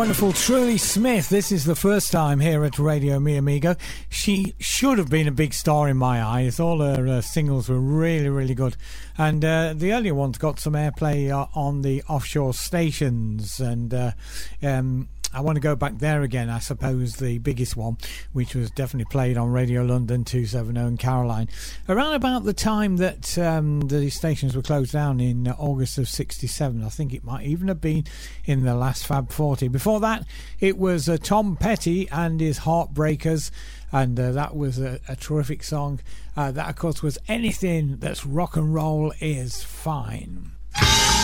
Wonderful Truly Smith. This is the first time here at Radio Mi Amigo. She should have been a big star in my eyes. All her singles were really, really good. And the earlier ones got some airplay on the offshore stations. And I want to go back there again. I suppose the biggest one, which was definitely played on Radio London 270 and Caroline. Around about the time that the stations were closed down in August of 67. I think it might even have been in the last Fab 40. Before that, it was Tom Petty and his Heartbreakers. And that was a terrific song. That, of course, was Anything That's Rock and Roll Is Fine.